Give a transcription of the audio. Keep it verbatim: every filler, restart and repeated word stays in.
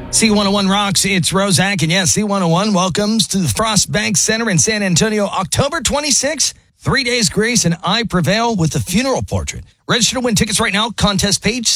C one oh one rocks. It's Roszak. And yes, C one oh one welcomes to the Frost Bank Center in San Antonio, October twenty-sixth. Three days grace and I prevail with the funeral portrait. Register to win tickets right now. Contest page,